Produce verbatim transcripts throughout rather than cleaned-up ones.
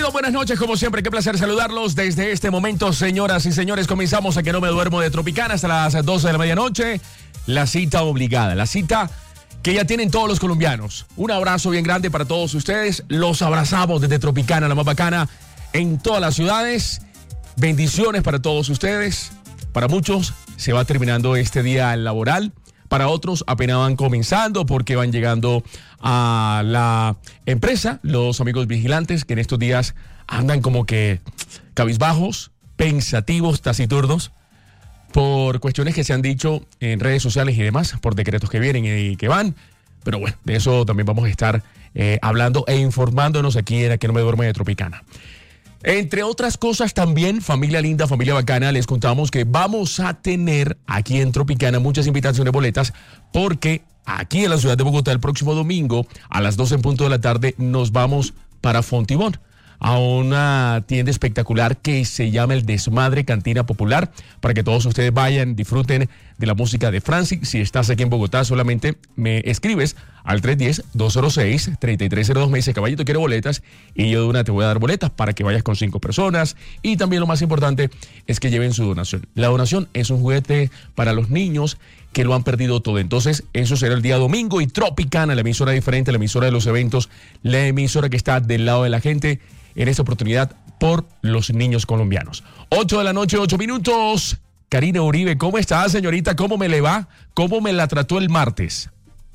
Hola, buenas noches, como siempre, qué placer saludarlos desde este momento, señoras y señores. Comenzamos a Que No Me Duermo de Tropicana hasta las doce de la medianoche. La cita obligada, la cita que ya tienen todos los colombianos. Un abrazo bien grande para todos ustedes. Los abrazamos desde Tropicana, la más bacana en todas las ciudades. Bendiciones para todos ustedes. Para muchos se va terminando este día laboral. Para otros apenas van comenzando porque van llegando a la empresa los amigos vigilantes que en estos días andan como que cabizbajos, pensativos, taciturnos por cuestiones que se han dicho en redes sociales y demás, por decretos que vienen y que van. Pero bueno, de eso también vamos a estar eh, hablando e informándonos aquí en A Que No Me Duermo de Tropicana. Entre otras cosas también, familia linda, familia bacana, les contamos que vamos a tener aquí en Tropicana muchas invitaciones boletas porque aquí en la ciudad de Bogotá el próximo domingo a las doce en punto de la tarde nos vamos para Fontibón, a una tienda espectacular que se llama El Desmadre Cantina Popular, para que todos ustedes vayan, disfruten de la música de Francis. Si estás aquí en Bogotá, solamente me escribes al tres uno cero, dos cero seis, tres tres cero dos, me dice, caballito, quiero boletas, y yo de una te voy a dar boletas para que vayas con cinco personas. Y también lo más importante es que lleven su donación. La donación es un juguete para los niños que lo han perdido todo. Entonces, eso será el día domingo, y Tropicana, la emisora diferente, la emisora de los eventos, la emisora que está del lado de la gente, en esta oportunidad por los niños colombianos. ocho de la noche, ocho minutos. Karina Uribe, ¿cómo está, señorita? ¿Cómo me le va? ¿Cómo me la trató el martes?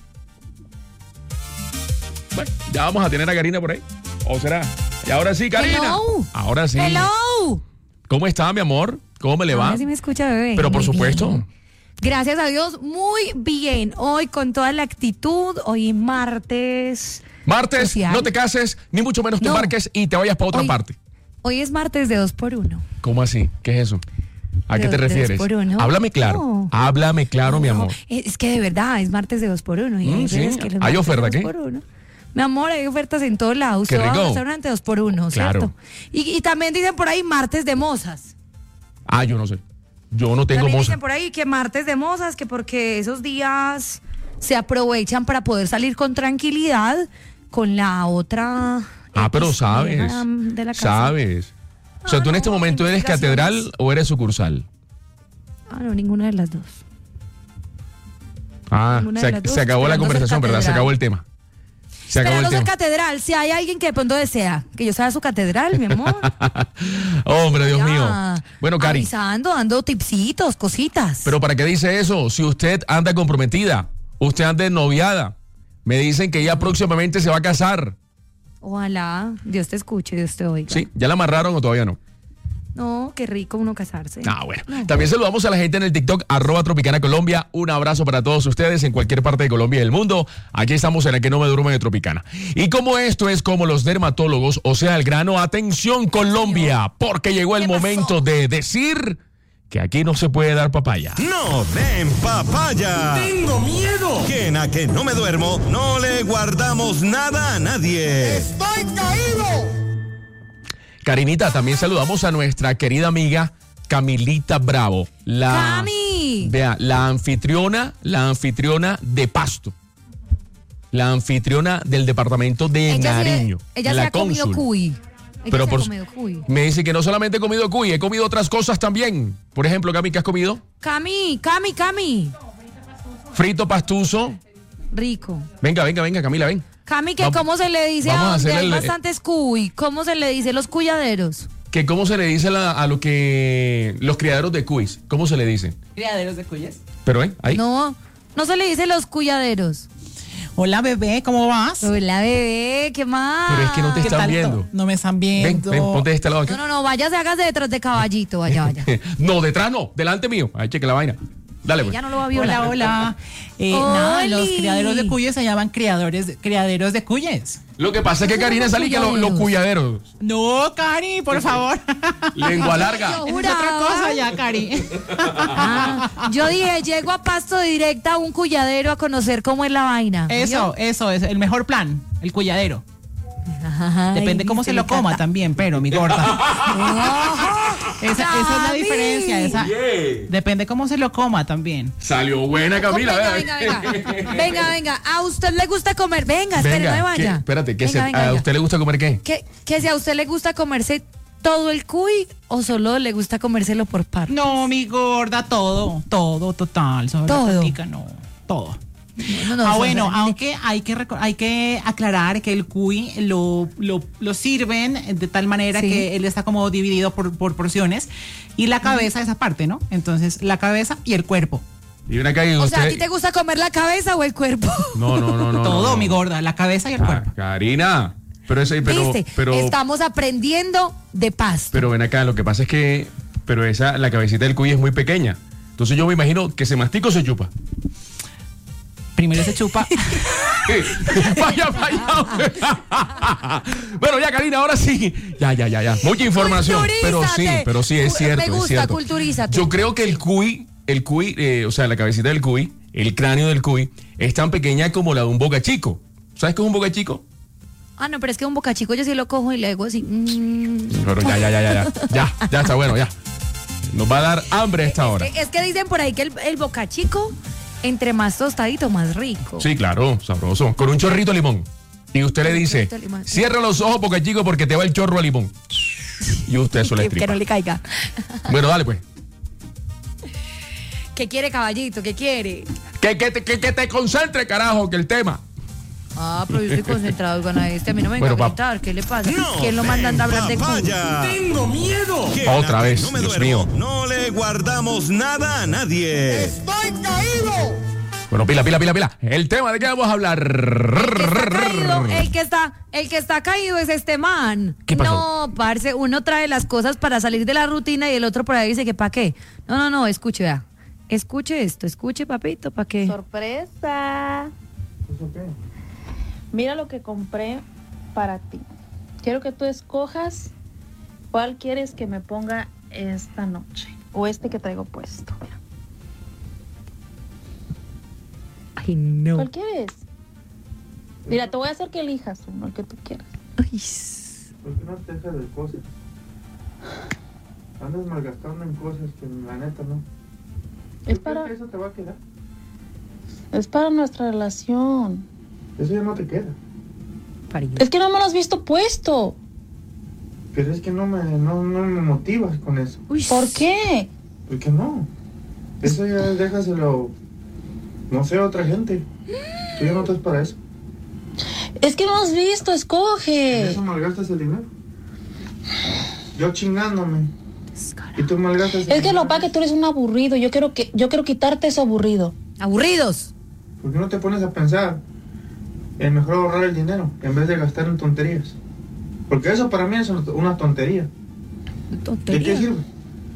Bueno, ya vamos a tener a Karina por ahí. ¿O será? Y ahora sí, Karina. Hello. Ahora sí. Hello. ¿Cómo está, mi amor? ¿Cómo me le va? Ahora sí me escucha, bebé. Pero por Muy supuesto. bien. Gracias a Dios, muy bien. Hoy con toda la actitud, hoy martes. Martes, social. no te cases, ni mucho menos te No. embarques y te vayas para otra Hoy- parte. Hoy es martes de dos por uno. ¿Cómo así? ¿Qué es eso? ¿A De qué te dos- de dos refieres? por uno. Háblame claro. No. Háblame claro, mi No, amor. Es que de verdad, es martes de dos por uno. Y Mm, hay sí. veces que los ¿Hay martes oferta de qué? dos por uno. Mi amor, hay ofertas en todos lados. Qué Usted va a un rico. restaurante dos por uno, Claro. ¿cierto? Y, y también dicen por ahí martes de mozas. Ah, yo no sé. Yo no tengo También moza. dicen por ahí que martes de mozas, que porque esos días se aprovechan para poder salir con tranquilidad con la otra. Ah, pero X sabes. vieja de la casa. Sabes. O sea, Ah, ¿tú en este no, momento eres investigaciones. catedral o eres sucursal? Ah, no, ninguna de las dos. Ah, Ninguna de se, las dos, se acabó la esperando ser conversación, ¿verdad? Se catedral. acabó el tema. Se acabó el Esperando ser tema. catedral, si hay alguien que de pronto desea que yo sea su catedral, mi amor. Hombre, Dios Ya, mío. Bueno, Cari, avisando, dando tipsitos, cositas. ¿pero para qué dice eso? Si usted anda comprometida, usted anda noviada, me dicen que ella próximamente se va a casar. Ojalá Dios te escuche, Dios te oiga. ¿Sí? ¿Ya la amarraron o todavía no? No, qué rico uno casarse. Ah, bueno. No. También saludamos a la gente en el TikTok, arroba Tropicana Colombia. Un abrazo para todos ustedes en cualquier parte de Colombia y del mundo. Aquí estamos en A Que No Me Duermo de Tropicana. Y como esto es como los dermatólogos, o sea, el grano, atención Colombia, porque llegó el ¿Qué pasó? momento de decir que aquí no se puede dar papaya. No den papaya. ¡Tengo miedo! Que en A Que No Me Duermo no le guardamos nada a nadie. ¡Estoy caído! Karinita, también saludamos a nuestra querida amiga Camilita Bravo. La, ¡Cami! Vea, la anfitriona, la anfitriona de Pasto. La anfitriona del departamento de Ella se, Nariño. ella se la ha comido cónsul. cuy. Ella Pero se ha por, comido cuy. me dice que no solamente he comido cuy, he comido otras cosas también. Por ejemplo, Cami, ¿qué has comido? Cami, Cami, Cami. Frito pastuso. Rico. Venga, venga, venga, Camila, ven. Cami, que Vamos- cómo se le dice vamos a a donde hacerle hay el- bastantes cuy. ¿Cómo se le dice los cuyaderos? Que ¿Cómo se le dice la- a lo que los criaderos de cuis? ¿Cómo se le dice? Criaderos de cuyes. Pero, ¿eh? Ahí. No, no se le dice los cuyaderos. Hola, bebé, ¿cómo vas? Hola, bebé, ¿qué más? Pero es que no te ¿Qué están tal viendo. to- No me están Ven, viendo. ven, ponte de este lado No, acá. no, no, váyase, hágase detrás de caballito, vaya, vaya. No, detrás no, delante mío. Ay, cheque la vaina. Dale, pues. Ya no lo va a violar. Hola, hola. Eh, nada, Oli. los criaderos de cuyes se llaman criadores, criaderos de cuyes. Lo que pasa es que Karina salí que lo- los cuyaderos. No, Cari, por favor. Lengua larga. Yo Esa es otra juraba. cosa ya, Cari. Ah, yo dije, llego a Pasto directa a un cuyadero a conocer cómo es la vaina. Eso, eso es el mejor plan, el cuyadero. Ay, Depende cómo se lo coma encanta. también, pero mi gorda. Esa, esa es la David. diferencia. Esa, Yeah. depende cómo se lo coma también. Salió buena, Camila. venga, vea. venga, venga, venga, venga. ¿A usted le gusta comer? Venga, espere, Venga, no me ¿qué? vaya. Espérate, ¿qué Venga, se- venga, ¿a venga. usted le gusta comer qué? Que, que si a usted le gusta comerse todo el cuy o solo le gusta comérselo por partes. No, mi gorda, todo, todo, total. Sobre Todo. la patica, no, todo. No, no, ah, eso- bueno, eso- aunque hay que reco- hay que aclarar que el cuy lo, lo, lo sirven de tal manera Sí. que él está como dividido por, por porciones y la cabeza esa parte, ¿no? Entonces, la cabeza y el cuerpo. Y ven acá y O usted... sea, ¿a ti te gusta comer la cabeza o el cuerpo? No, no, no, no. todo, no, no. mi gorda, la cabeza y el Ah, cuerpo. Karina. Pero ese, pero, ¿Viste? pero, Estamos aprendiendo de pasto. pero ven acá, lo que pasa es que, pero esa, la cabecita del cuy es muy pequeña. Entonces yo me imagino que se mastica o se chupa. Primero se chupa. Vaya, vaya. Bueno, ya, Karina, ahora sí. Ya, ya, ya, ya. Mucha información. Pero sí, Culturízate. pero sí, es Me cierto. es gusta, cierto. culturízate. Yo creo que el cuy, el cuy, eh, o sea, la cabecita del cuy, el cráneo del cuy, es tan pequeña como la de un boca chico. ¿Sabes qué es un boca chico? Ah, no, pero es que un bocachico yo sí lo cojo y le hago así. mm. Pero ya, ya, ya, ya, ya. Ya, ya está bueno, ya. Nos va a dar hambre a esta hora. Eh, Es que dicen por ahí que el, el bocachico, entre más tostadito, más rico. Sí, claro, sabroso. Con un chorrito de limón. Y usted le Un dice, chorrito de limón. cierra los ojos, boca chico, porque te va el chorro a limón. Y usted eso le que, que estripa. no le caiga. Bueno, dale pues. ¿Qué quiere, caballito? ¿Qué quiere? Que, que, te, que, que te concentre, carajo, que el tema. Ah, pero yo estoy concentrado con este. A mí no me venga Bueno, a pa- gritar. ¿Qué le pasa? No ¿Quién lo te mandan a hablar de cuy? vaya. ¡Tengo miedo! Que Otra la que vez, no me Dios duermo, mío. No le guardamos nada a nadie. ¡Estoy caído! Bueno, pila, pila, pila, pila. El tema de qué vamos a hablar. El que está caído, el que está, el que está caído es este man. ¿Qué pasó? No, parce, uno trae las cosas para salir de la rutina y el otro por ahí dice que ¿para qué? No, no, no, escuche, vea. Escuche esto, escuche, papito, ¿para qué? Sorpresa. Mira lo que compré para ti. Quiero que tú escojas cuál quieres que me ponga esta noche o este que traigo puesto. Mira. Ay, no. ¿Cuál quieres? Mira, te voy a hacer que elijas uno, el que tú quieras. Ay, ¿Por qué no te dejas de cosas? Andas malgastando en cosas que la neta no. Es ¿Tú crees para, que eso te va a quedar? es para nuestra relación. Eso ya no te queda. parido. Es que no me lo has visto puesto. Pero es que no me, no, no me motivas con eso. Uy, ¿Por qué? ¿Por qué no? Eso ya déjaselo, no sé, a otra gente. Tú ya no estás para eso. Es que no has visto, En escoge. eso malgastas el dinero. Yo chingándome. Y tú malgastas el Es que dinero. lo pa' que tú eres un aburrido. Yo quiero que, yo quiero quitarte eso aburrido. Aburridos. ¿Por qué no te pones a pensar en mejor ahorrar el dinero en vez de gastar en tonterías? Porque eso para mí es una tontería. ¿De Tontería. qué sirve?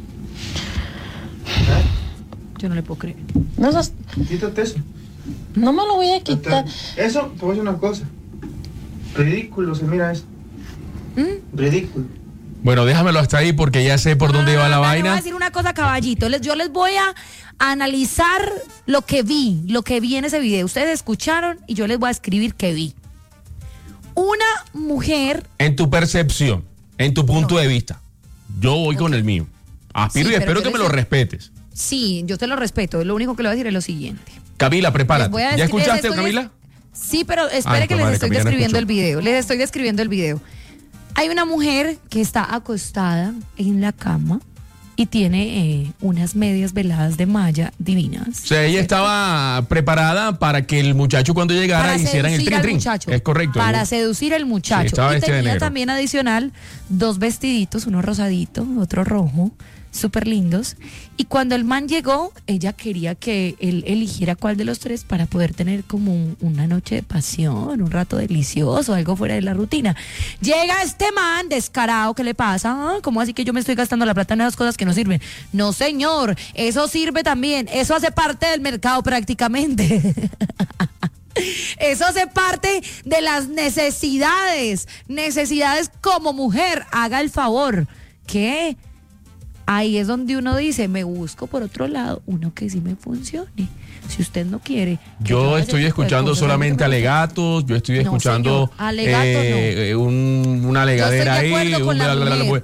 Yo no le puedo creer. No, seas- Quítate eso. no me lo voy a quitar. Eso, te voy a decir una cosa. Ridículo se mira esto. ¿Mm? Ridículo. Bueno, déjamelo hasta ahí porque ya sé por dónde va la Ah, Le voy a vaina. decir una cosa, caballito. Les- yo les voy a analizar lo que vi, lo que vi en ese video. Ustedes escucharon y yo les voy a escribir que vi. Una mujer. En tu percepción, en tu punto de vista. Yo voy con el mío. Aspiro Sí, y pero espero yo que me les- lo respetes. Sí, yo te lo respeto. Lo único que le voy a decir es lo siguiente. Camila, Les prepárate. voy a ¿Ya decir- escuchaste, les estoy- Camila? Sí, pero espere Ay, que pues les madre, estoy Camila no describiendo escuchó. el video. Les estoy describiendo el video. Hay una mujer que está acostada en la cama y tiene eh, unas medias veladas de malla divinas. O sea, ella estaba preparada para que el muchacho cuando llegara Para hicieran el seducir trin al trin. muchacho. Es correcto. Para seducir al muchacho. Sí, estaba y vestida de tenía negro. también adicional dos vestiditos, uno rosadito, otro rojo, súper lindos. Y cuando el man llegó, ella quería que él eligiera cuál de los tres para poder tener como un- una noche de pasión, un rato delicioso, algo fuera de la rutina. Llega este man descarado, ¿qué le pasa? Ah, ¿cómo así que yo me estoy gastando la plata en esas cosas que no sirven? No, señor, eso sirve también, eso hace parte del mercado prácticamente. Eso hace parte de las necesidades, necesidades como mujer, haga el favor, que ahí es donde uno dice, me busco por otro lado, uno que sí me funcione. Si usted no quiere. que Yo haga ese estoy tipo de escuchando cosas, solamente a mí no me gusta. alegatos, yo estoy No, escuchando señor, alegato eh, un- una alegadera Yo estoy de ahí. acuerdo con un la bla, bla, bla, mujer. bla.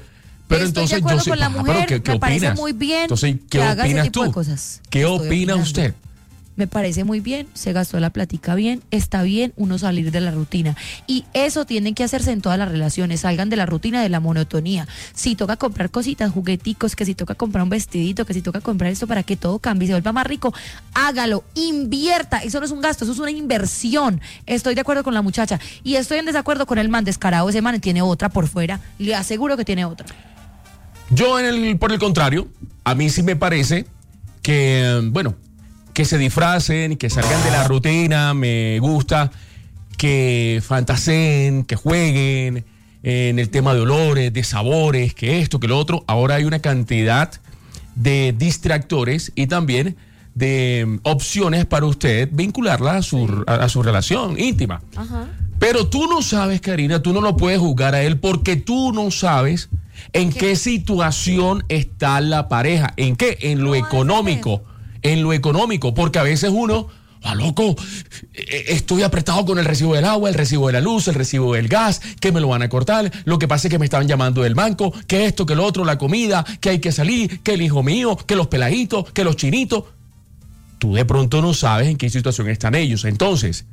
Pero Estoy entonces de acuerdo yo sí- con la ah, pero mujer, ¿qué- qué me parece opinas? muy bien Entonces, ¿qué que haga ese opinas tipo de tú? cosas. ¿Qué Estoy opina opinando. usted? Me parece muy bien, se gastó la platica bien, está bien uno salir de la rutina. Y eso tiene que hacerse en todas las relaciones, salgan de la rutina, de la monotonía. Si toca comprar cositas, jugueticos, que si toca comprar un vestidito, que si toca comprar esto para que todo cambie y se vuelva más rico, hágalo, invierta. Eso no es un gasto, eso es una inversión. Estoy de acuerdo con la muchacha y estoy en desacuerdo con el man descarado. Ese man tiene otra por fuera, le aseguro que tiene otra. Yo, en el, por el contrario, a mí sí me parece que, bueno, que se disfracen, que salgan de la rutina, me gusta, que fantaseen, que jueguen en el tema de olores, de sabores, que esto, que lo otro. Ahora hay una cantidad de distractores y también de opciones para usted vincularla a su, a, a su relación íntima. Ajá. Pero tú no sabes, Karina, tú no lo puedes juzgar a él porque tú no sabes en ¿Qué? qué situación está la pareja. ¿En qué? En lo No, económico. En lo económico. Porque a veces uno, ¡ah, loco! eh, Estoy apretado con el recibo del agua, el recibo de la luz, el recibo del gas, que me lo van a cortar. Lo que pasa es que me estaban llamando del banco, que esto, que lo otro, la comida, que hay que salir, que el hijo mío, que los peladitos, que los chinitos. Tú de pronto no sabes en qué situación están ellos. Entonces,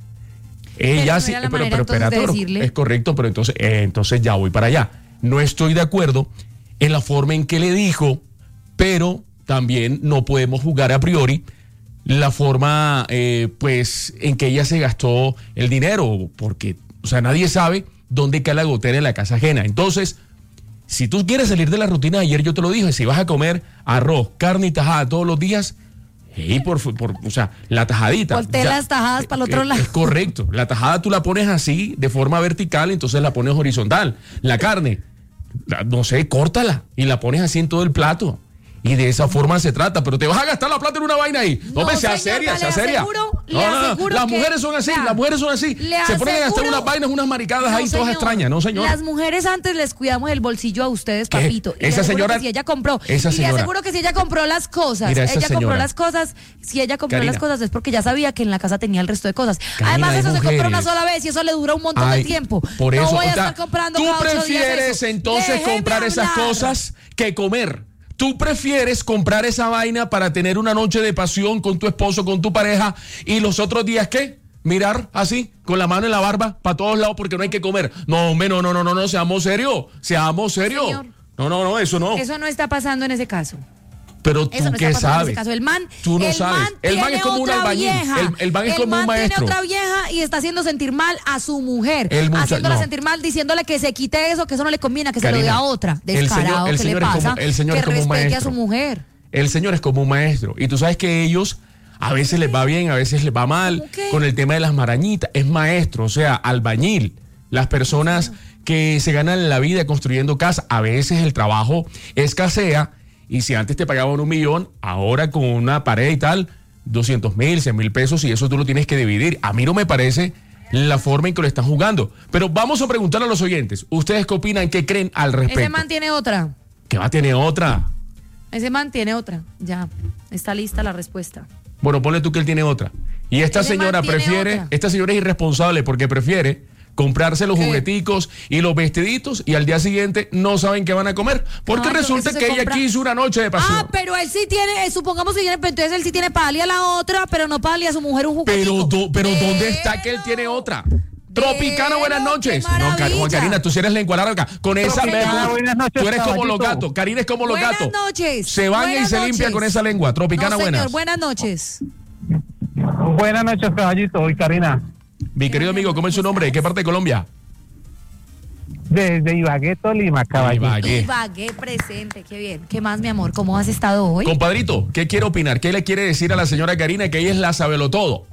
ella no sí, era la pero, manera, pero entonces, de espérate, pero decirle. es correcto, pero entonces, eh, entonces ya voy para allá. No estoy de acuerdo en la forma en que le dijo, pero también no podemos jugar a priori la forma, eh, pues, en que ella se gastó el dinero, porque, o sea, nadie sabe dónde cae la gotera en la casa ajena. Entonces, si tú quieres salir de la rutina, ayer yo te lo dije, si vas a comer arroz, carne y tajada todos los días, y por, por, o sea, la tajadita. Voltea ya- las tajadas para el otro eh, lado. Es correcto. La tajada tú la pones así, de forma vertical, entonces la pones horizontal. La carne, la- no sé, córtala y la pones así en todo el plato. Y de esa forma se trata, pero te vas a gastar la plata en una vaina ahí. No, No, hombre, sea señor, seria, le sea seria. aseguro- le No, no, no. aseguro Las que- mujeres son así, vea, las mujeres son así. le Se ponen a gastar aseguro- unas vainas, unas maricadas No, ahí todas señor. extrañas, ¿no, señor? Las mujeres antes les cuidamos el bolsillo a ustedes, ¿Qué? papito. Y le Esa aseguro señora- que si ella compró, esa y le señora- aseguro que si ella compró las cosas, Mira, esa ella compró señora. las cosas, si ella compró Karina. las cosas es porque ya sabía que en la casa tenía el resto de cosas. Karina, Además, hay eso se compra una mujeres. sola vez y eso le dura un montón Ay, de tiempo. Por no eso, voy a o sea, estar comprando tú cada ocho días prefieres eso. entonces Déjeme comprar esas hablar. cosas que comer. Tú prefieres comprar esa vaina para tener una noche de pasión con tu esposo, con tu pareja, y los otros días, ¿qué? Mirar así, con la mano en la barba, para todos lados, porque no hay que comer. No, hombre, no, no, no, no, no, seamos serios, seamos serios. Señor. No, no, no, eso no. Eso no está pasando en ese caso. Pero tú Eso no qué está pasando en sabes. ese caso. El man, Tú no el sabes. man El man tiene es como un otra albañil. vieja. El, el man es como un man maestro. tiene otra vieja y está haciendo sentir mal a su mujer. El mucha- haciéndola no. sentir mal, diciéndole que se quite eso, que eso no le combina, que se lo dé Karina, a otra. el señor- Descarado, el ¿qué le señor es pasa? como- el señor que es como un respete a maestro. su mujer. El señor es como un maestro. Y tú sabes que ellos a veces les va bien, a veces les va mal ¿Cómo qué? con el tema de las marañitas. Es maestro, o sea, albañil. Las personas que se ganan la vida construyendo casas, a veces el trabajo escasea. Y si antes te pagaban un millón, ahora con una pared y tal, doscientos mil, cien mil pesos, y eso tú lo tienes que dividir. A mí no me parece la forma en que lo están jugando. Pero vamos a preguntar a los oyentes. ¿Ustedes qué opinan? ¿Qué creen al respecto? Ese man tiene otra. ¿Qué va a tener otra? Ese man tiene otra. Ya. Está lista la respuesta. Bueno, ponle tú que él tiene otra. Y esta Ese man señora tiene prefiere, otra. esta señora es irresponsable porque prefiere comprarse los ¿Qué? jugueticos y los vestiditos y al día siguiente no saben qué van a comer. Porque Ay, no, resulta eso se que ella compra- quiso una noche de pasión. Ah, pero él sí tiene, eh, supongamos que tiene, pero entonces él sí tiene para darle a la otra, pero no para darle a su mujer un pero juguetico. do- pero ¿dónde está que él Pero- tiene otra? Tropicana, buenas Pero, noches. qué No, Car- Juan maravilla. Karina, tú sí eres lengua larga. Con esa Tropicana, lengua, buenas noches, tú eres como los caballito. gatos. Karina es como los Buenas gatos. noches. Se baña y Buenas se limpia noches. con esa lengua. Tropicana, No, señor, buenas. buenas noches. Buenas noches, caballito. Y Karina, Mi querido amigo, ¿cómo es su nombre? ¿De qué parte de Colombia? desde Ibagué, Tolima, caballito. Ibagué. Ibagué presente, qué bien. ¿Qué más, mi amor? ¿Cómo has estado hoy? Compadrito, ¿qué quiere opinar? ¿Qué le quiere decir a la señora Karina que ella es la sabelotodo?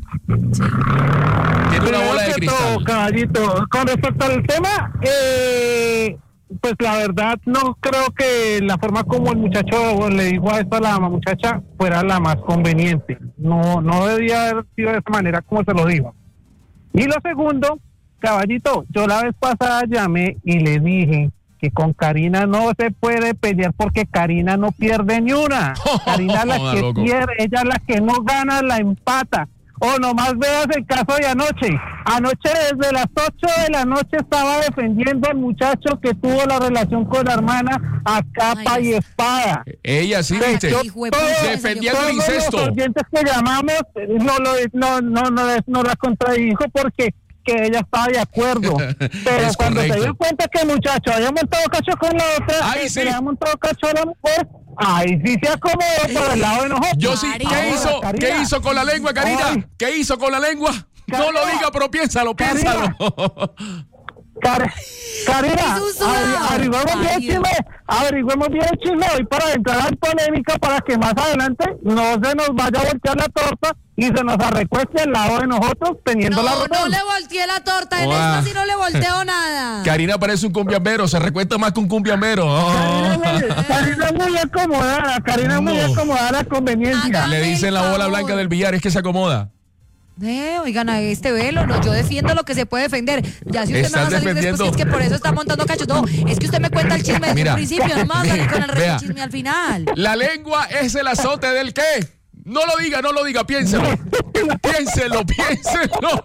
Tiene una bola de Primero que todo, cristal. caballito, con respecto al tema, eh, pues la verdad no creo que la forma como el muchacho le dijo a esto a la muchacha fuera la más conveniente. No, no debía haber sido de esa manera como se lo dijo. Y lo segundo, caballito, yo la vez pasada llamé y le dije que con Karina no se puede pelear porque Karina no pierde ni una. Karina es la Joda, que loco. pierde, ella es la que no gana, la empata. o nomás veas el caso de anoche. Anoche desde las ocho de la noche estaba defendiendo al muchacho que tuvo la relación con la hermana a capa Ay, y espada. Ella sí, viste, Hijo de puta, defendiendo el Todos incesto. los oyentes que llamamos eh, no, lo, no, no, no, no la contradijo porque que ella estaba de acuerdo. Pero Es cuando correcto. se dio cuenta que el muchacho había montado cacho con la otra, Ay, eh, sí. que le había montado cacho a la mujer, ahí sí se acomodó por el lado de nosotros. Yo sí, ¿qué Karina. hizo? Karina. ¿Qué hizo con la lengua, Karina? Ay. ¿Qué hizo con la lengua? No lo Karina. diga, pero piénsalo, piénsalo. Car- Karina, Es un sudado. averi- averigüemos bien el Ay, chisme, averigüemos bien el chisme hoy para entrar en polémica para que más adelante no se nos vaya a voltear la torta y se nos arrecueste al lado de nosotros teniendo la No, razón. no le volteé la torta. En Guau. esta sí no le volteo nada. Karina parece un cumbiambero, se recuesta más que un cumbiambero. Karina, Oh. es muy- Karina es muy acomodada, Karina es muy No. acomodada a la conveniencia. Haga- Le dicen la bola blanca del billar, es que se acomoda. Eh, oigan, a este velo, no, yo defiendo lo que se puede defender. Ya si usted Estás me va a salir después, defendiendo- que es que por eso está montando cachos. No, es que usted me cuenta el chisme desde Mira. el principio, no me va a salir con el resto Vea. del chisme al final. La lengua es el azote del qué. No lo diga, no lo diga, piénselo. Piénselo, piénselo.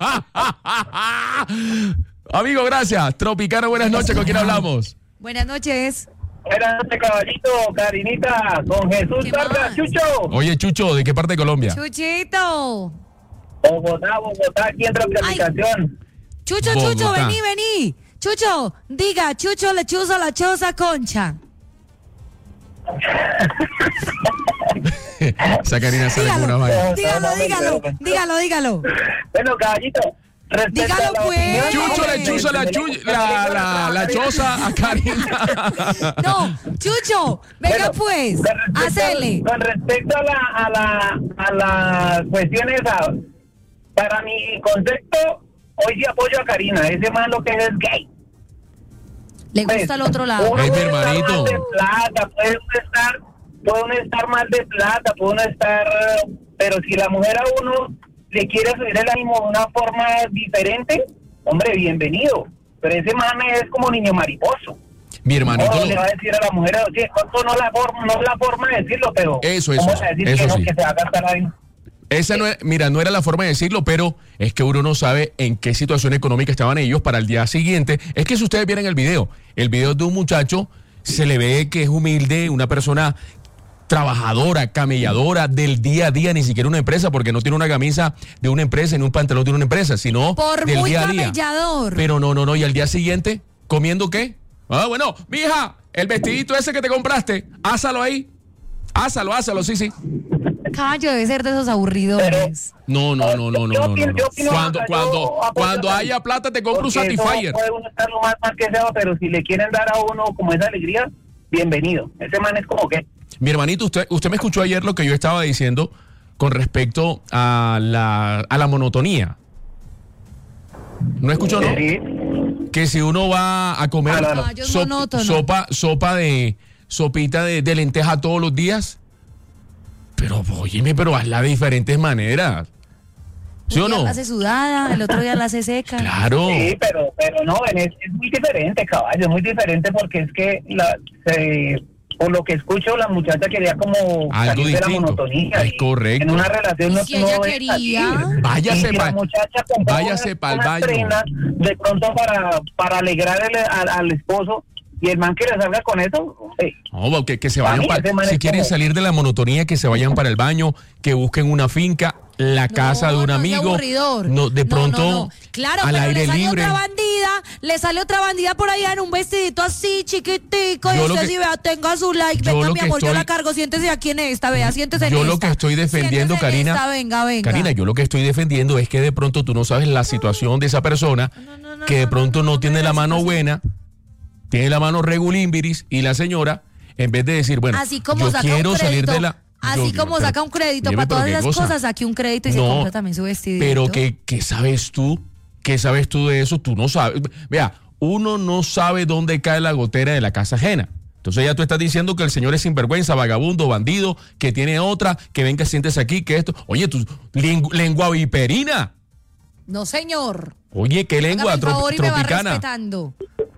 Amigo, gracias. Tropicana, buenas noches. ¿Con quién hablamos? Buenas noches. Buenas noches, caballito, Karinita, con Jesús ¿Qué Vargas, más? Chucho. Oye, Chucho, ¿de qué parte de Colombia? Chuchito. Bogotá, Bogotá, aquí entra la Ay. aplicación. Chucho, Chucho, Bogotá. vení, vení. Chucho, diga, Chucho, lechuza, la choza, concha. Esa Karina sale con una Dígalo, vaina. dígalo, dígalo, dígalo, dígalo. Bueno, caballito, respecto Dígalo, a la pues. opinión- Chucho le chuza la, chu- la, la, la choza a Karina. No, Chucho, venga Bueno, pues, con respecto- hacele. Con respecto a la, a la, a la cuestión esa, para mi concepto, hoy sí apoyo a Karina, ese man lo que es es gay. Le gusta el otro lado. Uno Ay, mi puede estar hermanito. mal de plata, puede uno estar, puede uno estar mal de plata, puede uno estar, pero si la mujer a uno le quiere subir el ánimo de una forma diferente, hombre, bienvenido. Pero ese man es como niño mariposo. Mi hermanito. No le va a decir a la mujer, oye, esto no es la forma, no es la forma de decirlo, pero Eso, eso, ¿cómo se va a decir eso que no, sí. que se va a gastar ahí? Esa no es, mira, no era la forma de decirlo, pero es que uno no sabe en qué situación económica estaban ellos para el día siguiente. Es que si ustedes vieran el video, el video de un muchacho, se le ve que es humilde, una persona trabajadora, camelladora del día a día, ni siquiera una empresa, porque no tiene una camisa de una empresa ni un pantalón de una empresa, sino Por del muy día a día. camellador. Pero no, no, no, y al día siguiente, ¿comiendo qué? Ah, bueno, mija, el vestidito ese que te compraste, ásalo ahí. Ásalo, ásalo, sí, sí. Caballo debe ser de esos aburridores. No, no, no, no, no, Yo no, no, opino- no. yo opino Cuando, acá, cuando, yo apoyo cuando a- haya plata te compro un Porque eso Satisfyer. puede uno estar lo más mal que sea, pero si le quieren dar a uno como esa alegría, bienvenido. Ese man es como que... Mi hermanito, usted, usted me escuchó ayer lo que yo estaba diciendo con respecto a la, a la monotonía. ¿No escuchó, no? Sí. Que si uno va a comer Ah, no, no. Caballo es sop- monótono. sopa, sopa de, sopita de, de lenteja todos los días. Pero, óyeme, pero hazla de diferentes maneras. ¿Sí Un o día no? la hace sudada, el otro día la hace seca. Claro. Sí, pero, pero no, es, es muy diferente, caballo, es muy diferente porque es que, la, se, por lo que escucho, la muchacha quería como Algo salir de la distinto. monotonía. Es y correcto. En una relación ¿Y no si ella no es quería? así. Váyase Y si la pa- muchacha compraba váyase una- pa'l unas baño. prendas de pronto para, para alegrar el- al, al esposo y el man que le salga con eso, hombre, No, que, que se Para vayan mí para, ese man si es quieren como- salir de la monotonía, que se vayan para el baño, que busquen una finca, la casa de un No, no es amigo. aburridor. No, de No, pronto no, no. Claro, al pero aire le salió libre. otra bandida, le salió otra bandida por allá en un vestidito así chiquitico. Yo Y lo usted que- sí, vea, tenga su like, yo venga lo mi que amor, yo estoy- la cargo, siéntese aquí en esta, vea, siéntese en Yo lo esta. que estoy defendiendo, Siéntese en Karina. esta, venga, venga. Karina, yo lo que estoy defendiendo es que de pronto tú no sabes la situación de esa persona, no, no, que de no, pronto no, no, no, tiene no, la no, mano no, no. buena, tiene la mano regulimbiris, y la señora, en vez de decir, bueno, Así como yo saca quiero un salir crédito, de la... así yo- como pero- saca un crédito Óyeme, para pero todas qué las cosa. cosas, saque un crédito y se No, compra también su vestidito. Pero ¿qué, qué sabes tú? ¿Qué sabes tú de eso? Tú no sabes. Vea, uno no sabe dónde cae la gotera de la casa ajena. Entonces ya tú estás diciendo que el señor es sinvergüenza, vagabundo, bandido, que tiene otra, que venga, siéntese aquí, que esto. Oye, tu lingu- lengua viperina. No, señor. Oye, qué lengua Hágame el trop- favor y me va tropicana. respetando.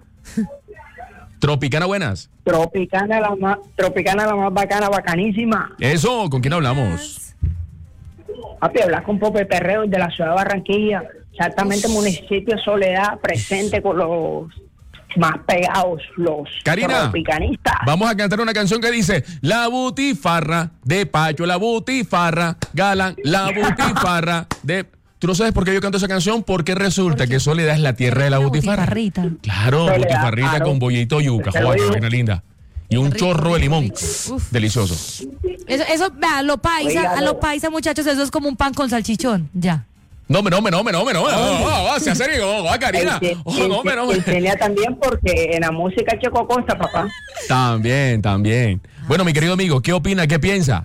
Tropicana, buenas. Tropicana la más, Tropicana la más bacana, bacanísima. Eso, ¿con quién hablamos? Papi, hablas con Pope Perreo de la ciudad de Barranquilla, exactamente municipio Soledad, presente con los más pegados, los Karina, tropicanistas. vamos a cantar una canción que dice: la butifarra de Pacho, la butifarra, Galán, la butifarra de... ¿Tú no sabes por qué yo canto esa canción? Porque resulta que Soledad es la tierra de la butifarra. Butifarrita. Claro, Soledad, butifarrita claro. con bollito yuca, Te lo joder, qué digo. vaina linda. Y un Rico, chorro de rico, limón. rico. Uf. Delicioso. Eso, eso, vea, a lo paisa, Oiga, a lo no. paisa, muchachos, eso es como un pan con salchichón, ya. No, me, no, me, no, me, no, me, no, me, no, no, no, sea serio, oh, Karina. Ense- Oh, no, me, no, me. Enseña también porque en la música Checo Costa, papá. También, también. Bueno, mi querido amigo, ¿qué opina, qué piensa?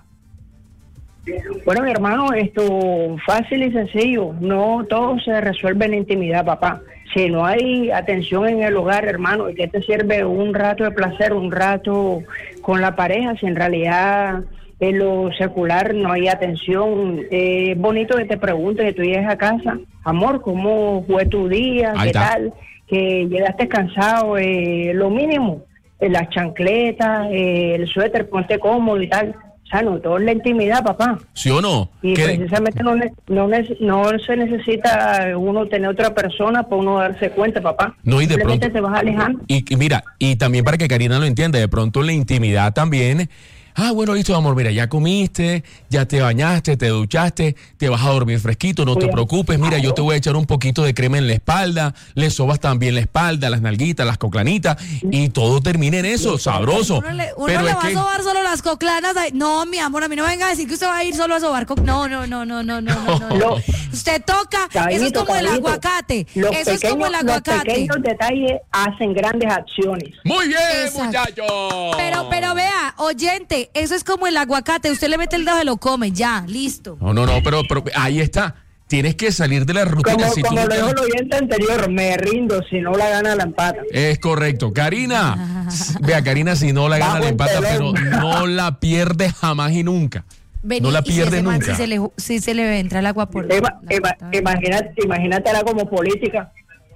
Bueno, mi hermano, esto fácil y sencillo. No todo se resuelve en la intimidad, papá. Si no hay atención en el hogar, hermano, ¿y qué te sirve un rato de placer, un rato con la pareja, si en realidad en lo secular no hay atención? Eh, es bonito que te preguntes, que tú llegues a casa, amor, ¿cómo fue tu día? Ahí ¿Qué está. tal? Que llegaste cansado, eh, lo mínimo, eh, las chancletas, eh, el suéter, ponte cómodo y tal. O sea, no todo es la intimidad, papá. ¿Sí o no? Y ¿Qué- precisamente no, ne- no, ne- no se necesita uno tener otra persona para uno darse cuenta, papá. No, y de Simplemente pronto- te vas alejando. Y, y mira, y también para que Karina lo entienda, de pronto en la intimidad también. Ah, bueno, listo, amor, mira, ya comiste, ya te bañaste, te duchaste, te vas a dormir fresquito, no te Cuidado. preocupes, mira, yo te voy a echar un poquito de crema en la espalda, le sobas también la espalda, las nalguitas, las coclanitas, y todo termina en eso, sabroso. Uno le, uno Pero le es va a que, sobar solo las coclanas. Ay, no, mi amor, a mí no me venga a decir que usted va a ir solo a sobar co- No, no, no, no, no, no, no, no, no. Lo- Usted toca, eso es Caballito, como el caballito, aguacate. Los Eso es como el pequeños- Los aguacate. pequeños detalles hacen grandes acciones. muy bien, Exacto. muchachos. Pero, pero vea, oyente, eso es como el aguacate. Usted le mete el dedo, se lo come, ya, listo. No, no, no, pero, pero ahí está. Tienes que salir de la rutina. Como, si tú como no lo te- dijo el oyente anterior, me rindo, si no la gana la empata. Es correcto. Karina, s- vea, Karina, si no la gana Bajo la el empata, pero telón. no la pierde jamás y nunca. Vení, no la y si pierde ese man nunca. Si se, le, si se le entra el agua por Ima- la ima- puta. imagínate, imagínatela como política.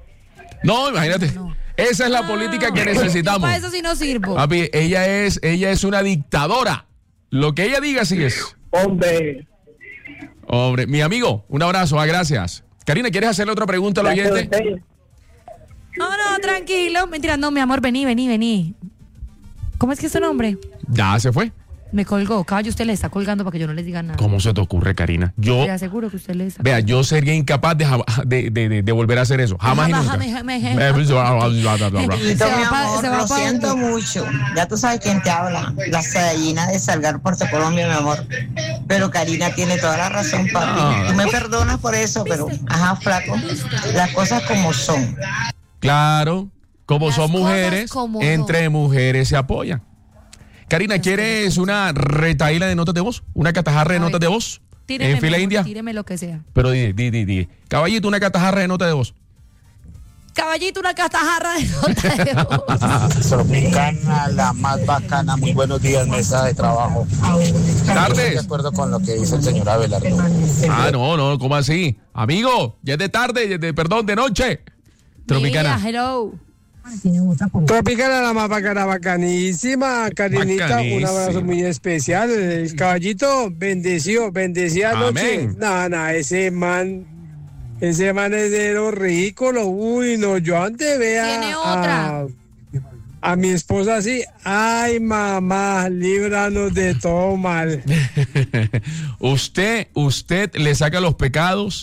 No, imagínate. No. Esa es la Ah, política que yo necesitamos. para eso sí no sirvo. Papi, ella es, ella es una dictadora. Lo que ella diga sí es. Hombre, Hombre, mi amigo, un abrazo, ah, gracias. Karina, ¿quieres hacerle otra pregunta al gracias a oyente? ustedes. No, no, tranquilo. Mentira, no, mi amor, vení, vení, vení. ¿Cómo es que es tu nombre? Ya se fue. Me colgó. Caballo, usted le está colgando para que yo no les diga nada. ¿Cómo se te ocurre, Karina? Yo, Le aseguro que usted le está vea, yo sería incapaz de, ja- de, de- de- de volver a hacer eso. Jamás y Jamás, nunca. jamás, jamás, Eh, jamás. Se Se va mi pa- amor, se va lo pa- siento mucho. Ya tú sabes quién te habla. La gallina de Salgar, Puerto Colombia, mi amor. Pero Karina tiene toda la razón, papi. Ah. Tú me perdonas por eso, pero, ajá, flaco, las cosas como son. Claro, como Las son cosas mujeres, como entre mujeres se apoyan. Karina, ¿quieres una retaíla de notas de voz? ¿Una catajarra de A ver, notas de voz? Tíreme, ¿En fila mi amor, india? Tíreme lo que sea. Pero di, di, di, di. Caballito, una catajarra de notas de voz. Caballito, una catajarra de nota de voz. Tropicana, la más bacana. Muy buenos días, mesa de trabajo. Estoy Tardes. de acuerdo con lo que dice el señor Abelardo. Ah, no, no, ¿cómo así? Amigo, ya es de tarde, ya es de, perdón, de noche. Tropicana. Mira, hello. Tropicana, la más bacana, bacanísima. Karinita, Bacanísima. un abrazo muy especial. El caballito, bendecido, bendecida noche. Amén. No, no, ese man, ese man es de lo ridículo. Uy, no, yo antes vea Tiene otra. a, a mi esposa así. Ay, mamá, líbranos de todo mal. usted, usted le saca los pecados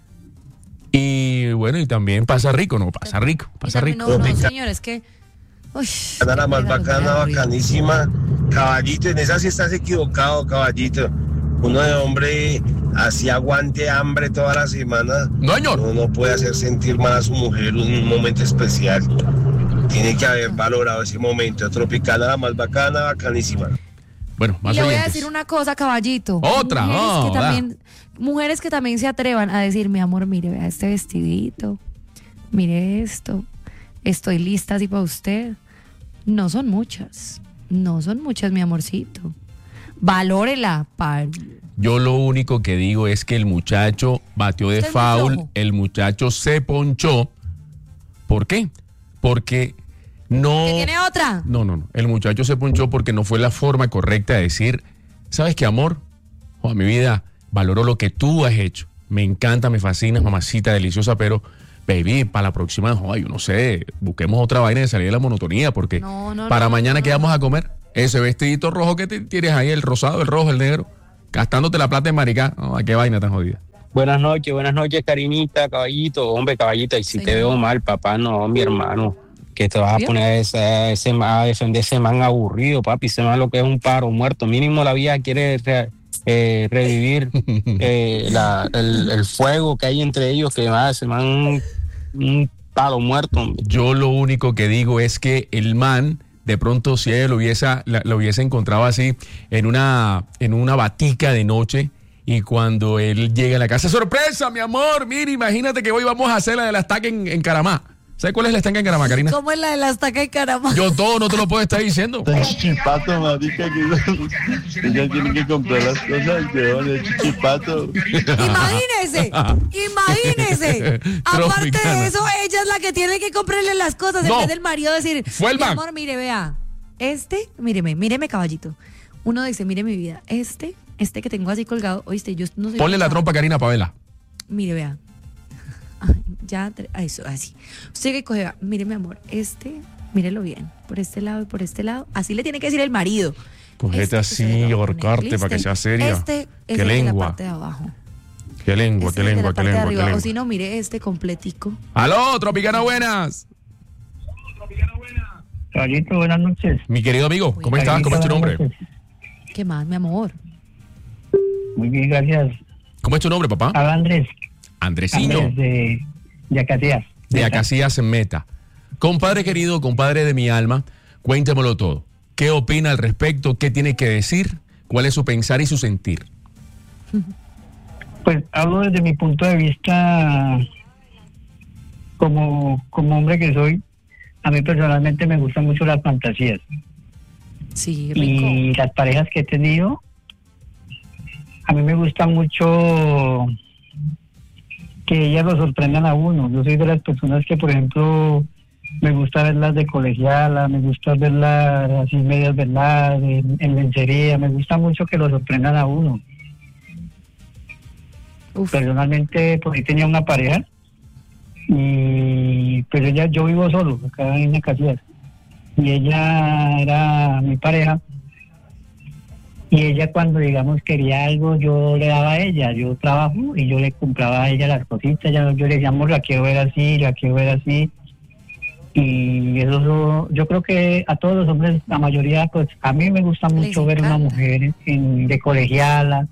y bueno, y también pasa rico, ¿no? Pasa rico, pasa Y rico. también, No, no, señor, es que. Uy, La más mira, bacana, los ruidos. bacanísima. Caballito, en esa sí estás equivocado, caballito. Uno de hombre así aguante hambre toda la semana. No, señor. Uno no puede hacer sentir mal a su mujer en un momento especial. Tiene que haber valorado ese momento. Tropicana, la más bacana, bacanísima. Bueno, Y más le voy a oyentes. decir una cosa, caballito. Otra, Mujeres, no, que da. también, mujeres que también se atrevan a decir, mi amor, mire, vea este vestidito, mire esto, estoy lista así para usted. No son muchas, no son muchas, mi amorcito. Valórela, par. Yo lo único que digo es que el muchacho batió de Usted es muy foul, flojo. el muchacho se ponchó. ¿Por qué? Porque no... ¿Que tiene otra? No, no, no. El muchacho se ponchó porque no fue la forma correcta de decir, ¿sabes qué, amor? O a mi vida, valoro lo que tú has hecho. Me encanta, me fascina, mamacita deliciosa, pero baby, para la próxima, ay, no sé, busquemos otra vaina de salir de la monotonía, porque No, no, para no, mañana no, ¿qué no. vamos a comer? Ese vestidito rojo que te tienes ahí, el rosado, el rojo, el negro, gastándote la plata en maricá. No, qué vaina tan jodida. Buenas noches, buenas noches, Karinita, caballito, hombre, caballita, y si te veo mal, papá, no, mi hermano, que te vas a ¿Vio? poner a, ese, ese, a defender ese man aburrido, papi, ese man lo que es un paro muerto, mínimo la vida quiere re, eh, revivir eh, la, el, el fuego que hay entre ellos, que va, ese man un, un paro muerto, hombre. Yo lo único que digo es que el man, de pronto, si ella lo hubiese, la- lo hubiese encontrado así en una, en una batica de noche, y cuando él llega a la casa, ¡sorpresa, mi amor! Mira, imagínate que hoy vamos a hacer la de la estaca en, en Caramá. ¿Sabes cuál es la estaca en Caramá, Karina? ¿Cómo es la de la estaca y caramba? Yo todo no te lo puedo estar diciendo. Chichipato, marica, que ella tiene que comprar las cosas de donde chichipato. Imagínese, imagínese. Aparte Tropicana. de eso, ella es la que tiene que comprarle las cosas No. en vez del marido decir, Fue el mi man. amor, mire, vea, este, míreme, míreme, caballito. Uno dice, mire mi vida, este, este que tengo así colgado, oíste, yo no sé. Ponle la trompa a Karina Pavela. Mire, vea. Ay, ya, tre- ah, eso, así. Usted que coge, vea, mire, mi amor, este, mírelo bien, por este lado y por este lado. Así le tiene que decir el marido. Cogete Este que se le así, va a poner, ahorcarte para que ¿listo? sea seria. Este es Qué el de la lengua, parte de abajo. qué lengua, Este qué es el de lengua, la qué parte de lengua, qué arriba. O lengua. si no, mire este completico. Aló, Tropicana, buenas. Caballito, buenas noches. Mi querido amigo, ¿cómo estás? ¿Cómo es tu nombre? ¿Qué más, mi amor? Muy bien, gracias. ¿Cómo es tu nombre, papá? Habla Andrés. Andresiño. Andrés de, de Acacías. De Acacías en Meta. Compadre querido, compadre de mi alma, cuéntemelo todo. ¿Qué opina al respecto? ¿Qué tiene que decir? ¿Cuál es su pensar y su sentir? Pues hablo desde mi punto de vista como, como hombre que soy. A mí personalmente me gustan mucho las fantasías. Sí, rico. Y las parejas que he tenido, a mí me gusta mucho que ellas lo sorprendan a uno. Yo soy de las personas que, por ejemplo, me gusta verlas de colegiala, me gusta verlas así medias verdad, en, en lencería, me gusta mucho que lo sorprendan a uno. Uf. Personalmente, pues ahí tenía una pareja y pues ella, yo vivo solo acá en Acacías y ella era mi pareja y ella cuando digamos quería algo yo le daba a ella, yo trabajo y yo le compraba a ella las cositas, ya, yo le decía amor, la quiero ver así, la quiero ver así y eso yo creo que a todos los hombres, la mayoría, pues a mí me gusta mucho ver una mujer en, de colegiala,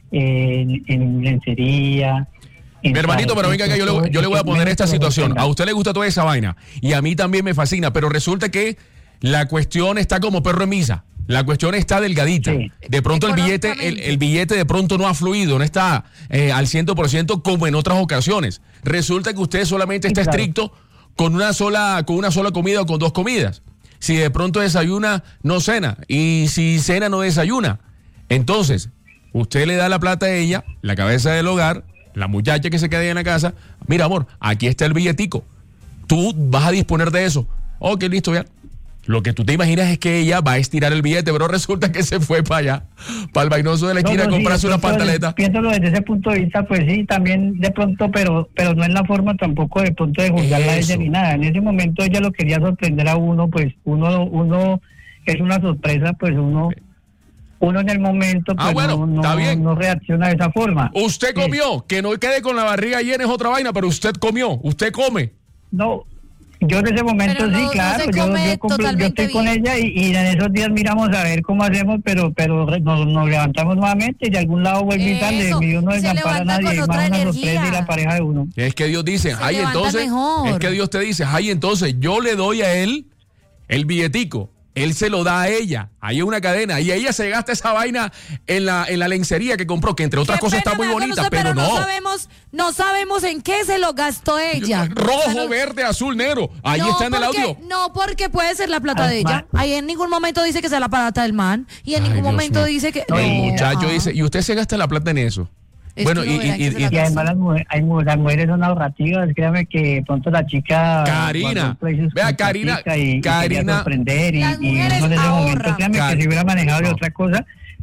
en, en lencería. Mi hermanito, pero venga acá, yo le, yo le voy a poner esta situación. A usted le gusta toda esa vaina y a mí también me fascina, pero resulta que la cuestión está como perro en misa. La cuestión está delgadita. Sí. De pronto el billete, el, el billete de pronto no ha fluido, no está eh, al cien por ciento como en otras ocasiones. Resulta que usted solamente está claro. estricto con una sola, con una sola comida o con dos comidas. Si de pronto desayuna, no cena. Y si cena, no desayuna. Entonces, usted le da la plata a ella, la cabeza del hogar, la muchacha que se queda ahí en la casa. Mira, amor, aquí está el billetico. Tú vas a disponer de eso. Ok, listo, ya. Lo que tú te imaginas es que ella va a estirar el billete, pero resulta que se fue para allá, para el vainoso de la esquina, No, no, a comprarse sí, una piénsalo- pantaleta. Piénsalo desde ese punto de vista, pues sí, también de pronto, pero pero no es la forma tampoco de pronto de juzgarla a ella Eso. ni nada. En ese momento ella lo quería sorprender a uno, pues uno uno es una sorpresa, pues uno uno en el momento pues Ah, bueno, no, no, está bien. no reacciona de esa forma. Usted Sí. comió, que no quede con la barriga llena es otra vaina, pero usted comió, usted come. No, yo en ese momento Pero no- sí, no claro, se yo, come yo, compro- yo totalmente estoy con bien. ella y, y en esos días miramos a ver cómo hacemos, pero pero re- nos, nos levantamos nuevamente y de algún lado vuelve y sale, Eso, y uno no se desampara a levanta nadie, con y otra más una energía. sorpresa y la pareja de uno. Es que Dios dice, Se ay, levanta entonces, mejor. es que Dios te dice, ay, entonces yo le doy a él el billetico, él se lo da a ella, ahí es una cadena, y ella se gasta esa vaina en la, en la lencería que compró, que entre otras Qué cosas pena está muy me da con bonita, usted, pero, no. sabemos, no sabemos en qué se lo gastó ella. Rojo, Pero- verde, azul, negro, ahí no, está en el porque- audio. No, porque puede ser la plata Ah, de ella. Ahí en ningún momento dice que sea la plata del man. Y en Ay, ningún Dios momento mío. dice que. No, el No, muchacho ajá. dice, y usted se gasta la plata en eso. Es Bueno, que y, no verá y- que y- se la y- Y además las, mujeres, hay, mu- las mujeres son ahorrativas, créame que de pronto la chica Karina, guardó un precio vea, con Karina, platica y, y Karina- quería sorprender y, Las y mujeres uno en ese ahorran. momento créame Car- que si hubiera manejado de no. otra cosa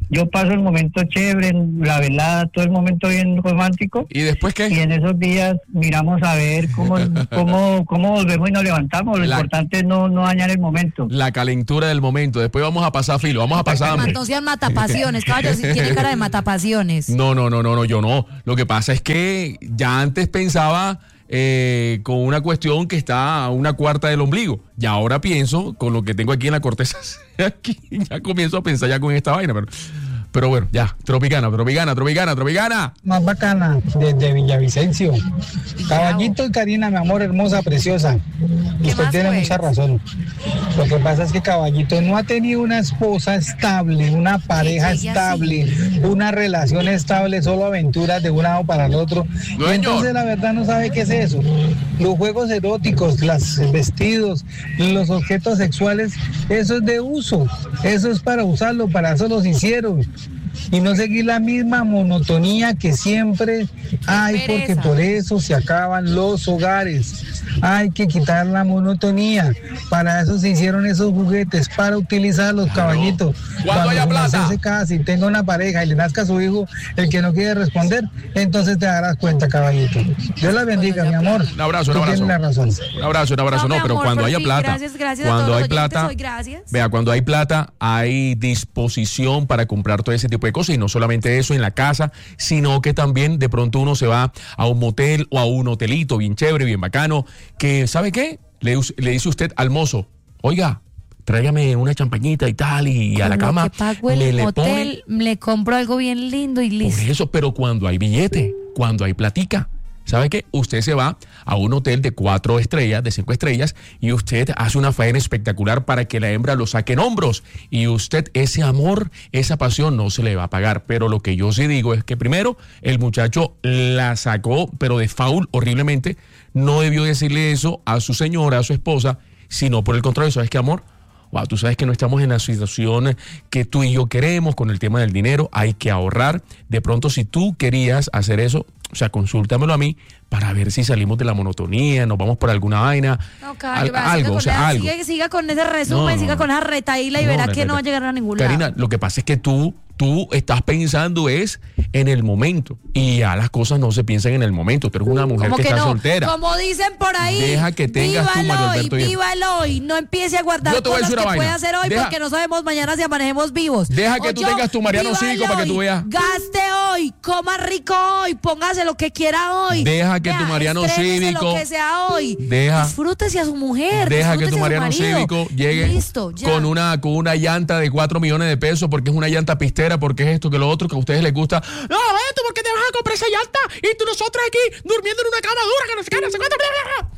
yo paso el momento chévere, la velada, todo el momento bien romántico. ¿Y después qué? Y en esos días miramos a ver cómo cómo, cómo volvemos y nos levantamos. Lo La- importante es no, no dañar el momento. La calentura del momento. Después vamos a pasar filo, vamos a pasar hambre. No sean matapasiones, caballo, si tiene cara de matapasiones. No, no, no, no, no, yo no. Lo que pasa es que ya antes pensaba eh, con una cuestión que está a una cuarta del ombligo. Y ahora pienso con lo que tengo aquí en la corteza. Aquí ya comienzo a pensar ya con esta vaina, pero, pero bueno, ya. Tropicana, tropicana, tropicana, tropicana. Más bacana, desde Villavicencio. Caballito y Karina, mi amor, hermosa, preciosa. Usted tiene mucha razón. Lo que pasa es que Caballito no ha tenido una esposa estable, una pareja ella estable, una relación estable, solo aventuras de un lado para el otro. Y entonces la verdad no sabe qué es eso. Los juegos eróticos, los vestidos, los objetos sexuales, eso es de uso. Eso es para usarlo, para eso los hicieron. Y no seguir la misma monotonía que siempre hay, porque por eso se acaban los hogares. Hay que quitar la monotonía. Para eso se hicieron esos juguetes, para utilizarlos, caballitos. Cuando haya plata. usted se case y tenga una pareja y le nazca a su hijo el que no quiere responder, entonces te darás cuenta, caballito. Dios la bendiga, mi amor. Un abrazo, un Tú abrazo. tienes la razón. Un abrazo, un abrazo. No, mi pero amor, cuando por haya fin, plata. gracias, gracias a cuando todos hay los oyentes plata. hoy, gracias. Vea, cuando hay plata, hay disposición para comprar todo ese tipo de cosas. Y no solamente eso en la casa, sino que también de pronto uno se va a un motel o a un hotelito bien chévere, bien bacano, que, ¿sabe qué? Le, le dice usted al mozo, oiga, tráigame una champañita y tal, y a la Con lo cama que pago el le, le pone. hotel, le compro algo bien lindo y listo. Por eso, pero cuando hay billete, cuando hay platica, ¿sabe qué? Usted se va a un hotel de cuatro estrellas, de cinco estrellas, y usted hace una faena espectacular para que la hembra lo saque en hombros. Y usted, ese amor, esa pasión no se le va a pagar. Pero lo que yo sí digo es que primero, el muchacho la sacó, pero de foul, horriblemente. No debió decirle eso a su señora, a su esposa, sino por el contrario, ¿sabes qué, amor? Wow, tú sabes que no estamos en la situación que tú y yo queremos con el tema del dinero, hay que ahorrar. De pronto, si tú querías hacer eso, o sea, consúltamelo a mí para ver si salimos de la monotonía, nos vamos por alguna vaina, No, caballo, al- vaya, algo, siga o sea, con- algo. Siga, siga con ese resumen, No, no, siga no. con esa retaíla y No, verá no, que no, no va a no. llegar a ningún Karina, lado. lo que pasa es que tú, tú estás pensando es en el momento y ya las cosas no se piensan en el momento. Tú eres una mujer Como que, que está no, soltera. como dicen por ahí, Deja que tengas viva tu el Mario hoy, Alberto Díaz. viva el hoy, no empiece a guardar Yo te voy a cosas decir que una puede vaina. hacer hoy Deja- porque no sabemos mañana si amanecemos vivos. Deja que tú Oye, tengas tu Mariano viva el Cívico para que tú hoy, veas. Gaste hoy, coma rico hoy, póngase lo que quiera hoy. Deja que Vea, tu Mariano estrénese Cívico- lo que sea hoy. Deja- Disfrútese a su mujer. Deja que disfrútese tu a su Mariano marido. Cívico llegue Listo, ya. con una con una llanta de cuatro millones de pesos porque es una llanta pistera, porque es esto que lo otro que a ustedes les gusta. No, esto, ¿por qué te vas a comprar esa llanta? Y tú nosotros aquí durmiendo en una cama dura que no se cae, no se cuánto.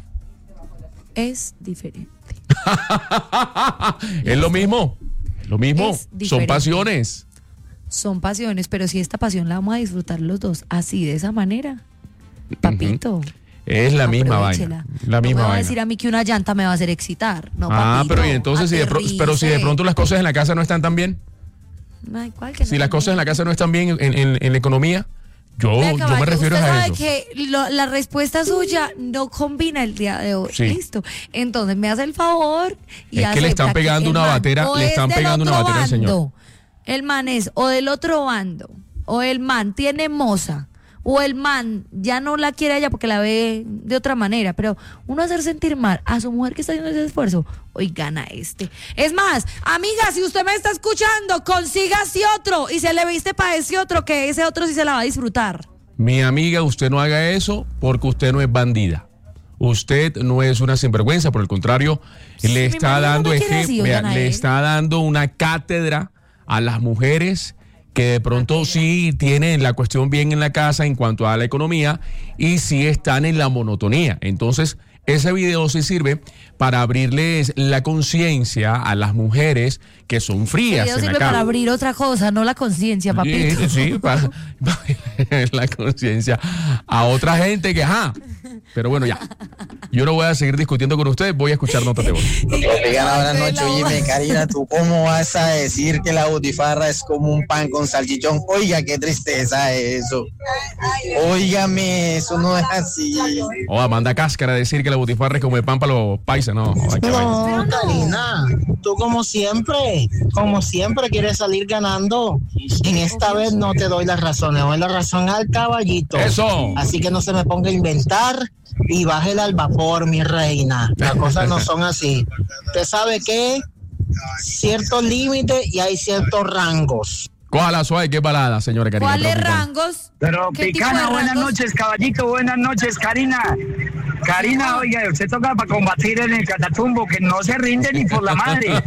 Es diferente. Es lo mismo. Lo mismo. Es Son diferente. pasiones. Son pasiones, pero si esta pasión la vamos a disfrutar los dos así, de esa manera, papito. Es la misma aprovechela. vaina. La No misma me va a vaina. decir a mí que una llanta me va a hacer excitar. No, Ah, papito, pero y entonces si de, pro- pero si de aterrice. pronto las cosas en la casa no están tan bien, Ay, ¿cuál que si no? las cosas en la casa no están bien en, en- en la economía, yo, Vea, yo me caballo, refiero usted a sabe eso. que lo- la respuesta suya no combina el día de hoy. Sí. Listo. Entonces me hace el favor y Es que le están acepta pegando el una man batera, o le es están del pegando una otro batera al señor. bando. El man es o del otro bando, o el man tiene moza, o el man ya no la quiere a ella porque la ve de otra manera, pero uno hacer sentir mal a su mujer que está haciendo ese esfuerzo, hoy gana este. Es más, amiga, si usted me está escuchando, consígase otro y se le viste para ese otro, que ese otro sí se la va a disfrutar. Mi amiga, usted no haga eso porque usted no es bandida. Usted no es una sinvergüenza, por el contrario, le mi está marido no dando me quiere ejem- así, vea, oigan a le él. está dando una cátedra a las mujeres que de pronto sí tienen la cuestión bien en la casa en cuanto a la economía y sí están en la monotonía. Entonces, ese video sí sirve para abrirles la conciencia a las mujeres que son El frías video en la sirve cama. para abrir otra cosa, no la conciencia, papito. Sí, sí, para, para la conciencia a otra gente que, ajá. Pero bueno, ya. Yo no voy a seguir discutiendo con ustedes, voy a escuchar notas de voz. Tropicana, buenas noches. Oye, Karina, ¿tú cómo vas a decir que la butifarra es como un pan con salchichón? Oiga, qué tristeza eso. Óigame, eso no es así. O manda cáscara a decir que la butifarra es como el pan para los paisas. dice, no. Ay, qué No, vaina. Karina, tú como siempre, como siempre quieres salir ganando. En esta vez no te doy la razón, le doy la razón al caballito. Eso. Así que no se me ponga a inventar y bájela al vapor, mi reina. Las cosas no son así. Usted sabe que ciertos límites y hay ciertos rangos. ¿Cuál suave? ¿Qué balada, señora Karina? ¿Cuáles Tropicana? rangos? Pero ¿Qué tipo Picana, de buenas rangos? noches, caballito, buenas noches, Karina. Karina, oiga, usted toca para combatir en el catatumbo, que no se rinde ni por la madre.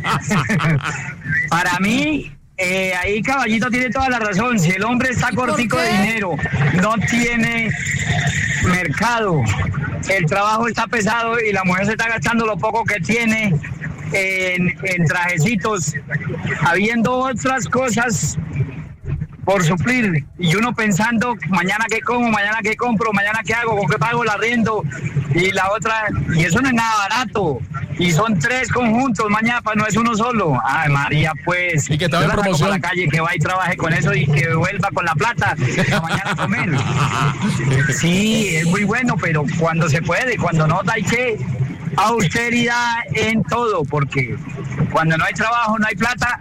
Para mí, eh, ahí caballito tiene toda la razón. Si el hombre está cortico de dinero, no tiene mercado, el trabajo está pesado y la mujer se está gastando lo poco que tiene en, en trajecitos, habiendo otras cosas por suplir, y uno pensando mañana qué como, mañana qué compro, mañana qué hago, con qué pago el arriendo, y la otra, y eso no es nada barato, y son tres conjuntos, mañana no es uno solo. Ay, María, pues, y que estaba en promoción a la calle, que va y trabaje con eso y que vuelva con la plata para mañana comer. Sí, es muy bueno, pero cuando se puede, cuando no, hay que austeridad en todo, porque cuando no hay trabajo, no hay plata.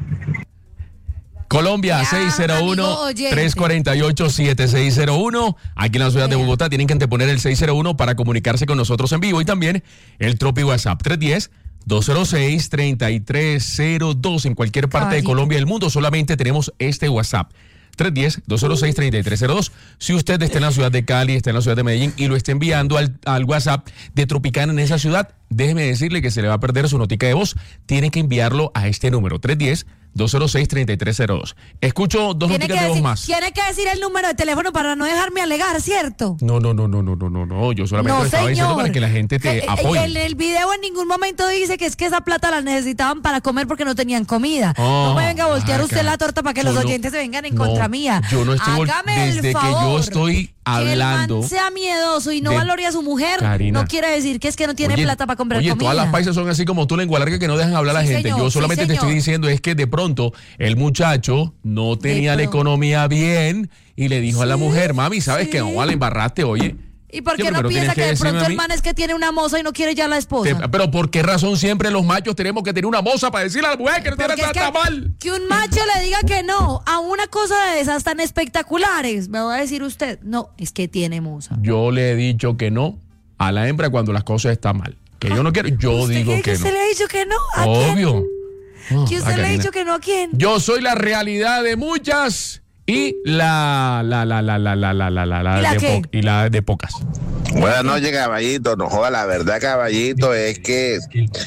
Colombia, seis cero uno, tres cuatro ocho, siete seis cero uno. Aquí en la ciudad de Bogotá tienen que anteponer el seis cero uno para comunicarse con nosotros en vivo. Y también el Tropi WhatsApp tres uno cero, dos cero seis, tres tres cero dos. En cualquier parte de Colombia y del mundo solamente tenemos este WhatsApp. tres uno cero, dos cero seis, tres tres cero dos. Si usted está en la ciudad de Cali, está en la ciudad de Medellín y lo está enviando al, al WhatsApp de Tropicana en esa ciudad, déjeme decirle que se le va a perder su notica de voz. Tiene que enviarlo a este número, tres uno cero, dos cero seis, tres tres cero dos. Escucho dos Tiene noticas que de voz decir- más. Tiene que decir el número de teléfono para no dejarme alegar, ¿cierto? No, no, no, no, no, no, no, no. Yo solamente No, lo estaba diciendo señor. para que la gente te Eh, apoye. En el video en ningún momento dice que es que esa plata la necesitaban para comer porque no tenían comida. Oh, no me venga a voltear ah, usted cara. la torta para que Yo los no- oyentes se vengan en no, contra mía. Yo no estoy vol- Hágame el desde que favor. yo estoy hablando. Que el man sea miedoso y no de- valore a su mujer, Karina. no quiere decir que es que no tiene Oye, plata para comprar oye, comida. todas las paisas son así como tú, lengua larga, que no dejan hablar a la Sí, gente. señor, Yo sí, solamente te estoy señor. diciendo es que de pronto el muchacho no tenía la pronto. economía bien y le dijo a la mujer, mami, ¿sabes qué? No, vale, embarraste, oye. ¿Y por Sí, qué no pero piensa tienes que que de decirme pronto a el mí. man es que tiene una moza y no quiere ya la esposa? Te- pero ¿por qué razón siempre los machos tenemos que tener una moza para decirle a la mujer que no tiene Porque es tanta que, mal? que un macho le diga que no a una cosa de esas tan espectaculares, me va a decir usted, no, es que tiene moza. Yo le he dicho que no a la hembra cuando las cosas están mal. Que yo no quiero, yo ¿Usted digo cree que que no. usted le ha dicho que no? ¿A quién? Obvio. No, ¿Que a usted le ha Karina. dicho que no a quién? Yo soy la realidad de muchas y la la la la la la la la la, la ¿Y la de qué? po- y la de pocas. Buenas noches, caballito. No joda, la verdad, caballito, es que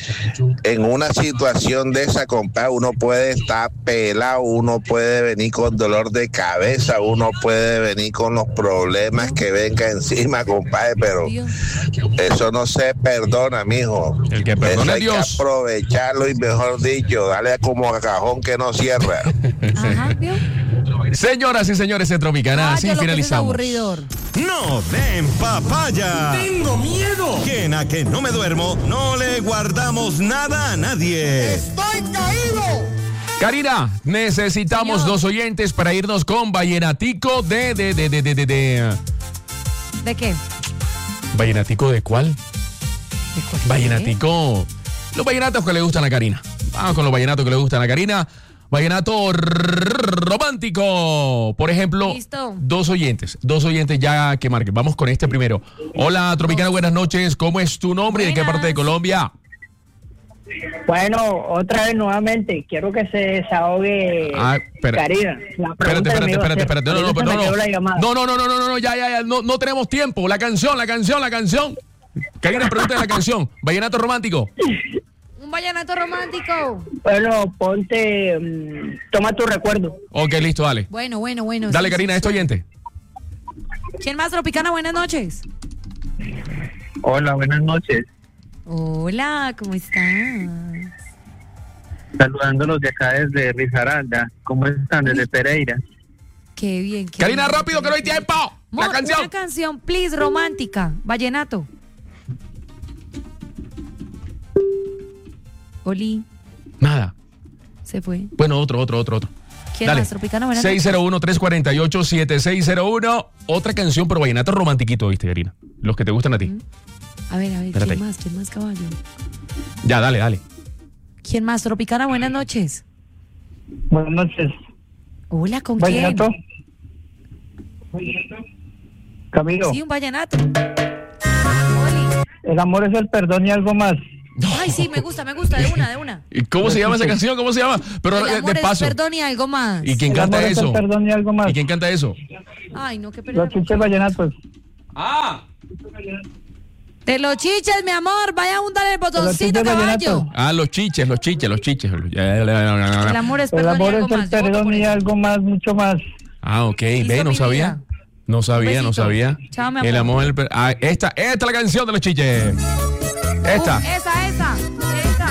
en una situación de esa, compadre, uno puede estar pelado, uno puede venir con dolor de cabeza, uno puede venir con los problemas que venga encima, compadre, pero eso no se perdona, mijo. El que perdona Eso es hay Dios. que aprovecharlo y, mejor dicho, darle como a cajón que no cierra. Ajá, ¿vio? Señoras y señores de Tropicana, así Vaya, lo que es finalizamos. aburridor. No den papaya. ¡Tengo miedo! Que en a que no me duermo, no le guardamos nada a nadie. ¡Estoy caído! Karina, necesitamos Señor. dos oyentes para irnos con Vallenatico de de de de de de, de- ¿De qué? ¿Vallenatico de cuál? Vallenatico. Los vallenatos que le gustan a Karina. Vamos con los vallenatos que le gustan a Karina. Vallenato r- romántico. Por ejemplo, Listo. dos oyentes. Dos oyentes ya que marquen. Vamos con este primero. Hola, Tropicana, buenas noches. ¿Cómo es tu nombre y de qué parte de Colombia? Bueno, otra vez nuevamente, quiero que se desahogue Ah, espera. Karina. La Espérate, pregunta que me espérate, iba a espérate, hacer. espérate. No, no, Ahorita no, se me no, quedó la llamada. no, no, no, no, no, no, no, ya, ya, ya, no, no tenemos tiempo. La canción, la canción, la canción. Karina, pregunta de la canción. Vallenato romántico. Un vallenato romántico. Bueno, ponte, mm, toma tu recuerdo. Ok, listo, dale. Bueno, bueno, bueno. Dale, sí, Karina, sí, este sí. oyente. ¿Quién más, Tropicana? Buenas noches. Hola, buenas noches. Hola, ¿cómo estás? Saludándolos de acá desde Risaralda. ¿Cómo están? Desde Pereira. Qué bien. Qué Karina, bien. rápido, que no hay tiempo. La Mo- canción. Una canción, please, romántica. Vallenato. Oli, Nada. se fue. Bueno, otro, otro, otro, otro. ¿Quién Dale. más, Tropicana? Buenas seis cero uno, tres cuatro ocho, siete seis cero uno. Otra canción, pero vallenato romantiquito, ¿viste, Karina? Los que te gustan a ti. noches. A ver, a ver, Espérate ¿quién ahí. más? ¿Quién más, caballo? Ya, dale, dale. ¿Quién más? Tropicana, buenas noches. Buenas noches. Hola, ¿con ¿Vallenato? quién? Camilo. Sí, un vallenato. El amor es el perdón y algo más. Ay, sí, me gusta, me gusta, de una, de una. ¿Y cómo se llama esa canción? ¿Cómo se llama? Pero El de, amor de es paso. perdón y algo más. ¿Y quién El canta amor es el eso? perdón y algo más. ¿Y quién canta eso? Ay, no, qué pena. Los chiches vallenatos. Ah. De los chiches, mi amor, vaya a juntar el botoncito, chiches caballo. Ah, los chiches, los chiches, los chiches. El amor es El perdón y amor algo es el más. Yo voto perdón por y eso. algo más, mucho más. Ah, ok. Listo, Ve, no mi sabía. vida. No sabía, Un no besito. sabía. Chao, mi amor. El amor, el per- ah, esta, esta es la canción de los chiches. Esta. Uh, esa, esa, esa.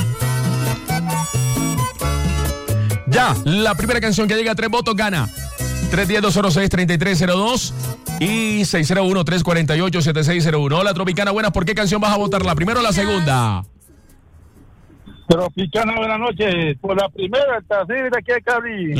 Ya, la primera canción que llega a tres votos gana. tres uno cero, dos cero seis, tres tres cero dos y seis cero uno, tres cuatro ocho, siete seis cero uno. Hola, Tropicana, buenas. ¿Por qué canción vas a votar? ¿La primera o la segunda? Tropicana, buenas noches. Por la primera, el taxi de aquí a Cali.